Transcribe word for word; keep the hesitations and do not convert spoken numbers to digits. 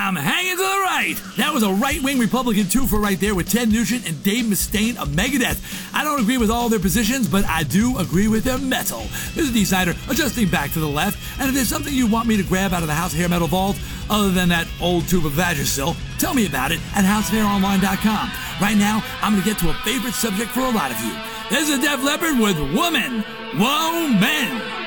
I'm hanging to the right. That was a right-wing Republican twofer right there with Ted Nugent and Dave Mustaine of Megadeth. I don't agree with all their positions, but I do agree with their metal. This is D. Snyder, adjusting back to the left, and if there's something you want me to grab out of the House of Hair Metal Vault, other than that old tube of Vagisil, tell me about it at house of hair online dot com. Right now, I'm going to get to a favorite subject for a lot of you. This is Def Leppard with Woman, Whoa Men.